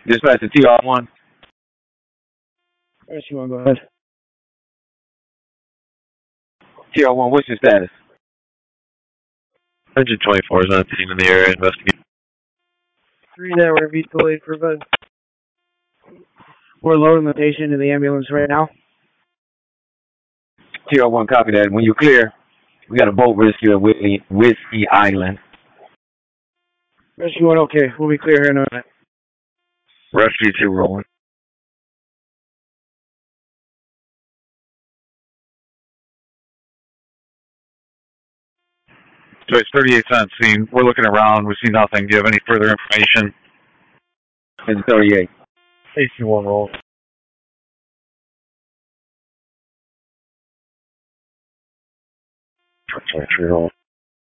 Dispatch to TR1. Rescue 1, go ahead. TR1, what's your status? Engine 24 is on scene in the area investigating. 3 network vehicle 8 for bed. We're loading the patient in the ambulance right now. TR1, copy that. When you clear, we got a boat rescue at Whiskey Island. Rescue 1, okay. We'll be clear here in a minute. Rescue 2 rolling. Joyce 38's on scene. We're looking around. We see nothing. Do you have any further information? It's 38. AC1 roll. 23 roll.